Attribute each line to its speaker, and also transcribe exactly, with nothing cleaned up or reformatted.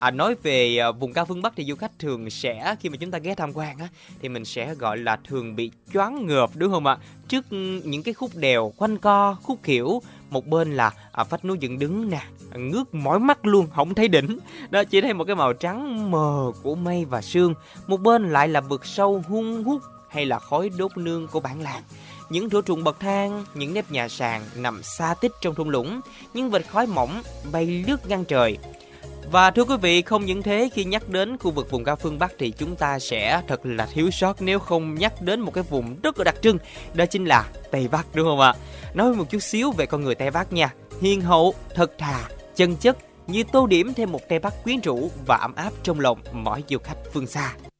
Speaker 1: À, nói về à, vùng cao phương Bắc thì du khách thường sẽ khi mà chúng ta ghé tham quan á thì mình sẽ gọi là thường bị choáng ngợp, đúng không ạ? Trước những cái khúc đèo quanh co, khúc khuỷu, một bên là à, vách núi dựng đứng nè, ngước mỏi mắt luôn không thấy đỉnh, đó chỉ thấy một cái màu trắng mờ của mây và sương. Một bên lại là vực sâu hun hút hay là khói đốt nương của bản làng. Những thửa ruộng bậc thang, những nếp nhà sàn nằm xa tích trong thung lũng, những vệt khói mỏng bay lướt ngang trời. Và thưa quý vị, không những thế, khi nhắc đến khu vực vùng cao phương Bắc thì chúng ta sẽ thật là thiếu sót nếu không nhắc đến một cái vùng rất là đặc trưng, đó chính là Tây Bắc, đúng không ạ? Nói một chút xíu về con người Tây Bắc nha. Hiền hậu, thật thà, chân chất, như tô điểm thêm một Tây Bắc quyến rũ và ấm áp trong lòng mỗi du khách phương xa.